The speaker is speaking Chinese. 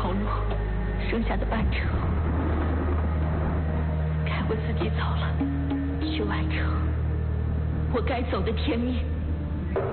条路，剩下的半程该我自己走了，去完成我该走的天命。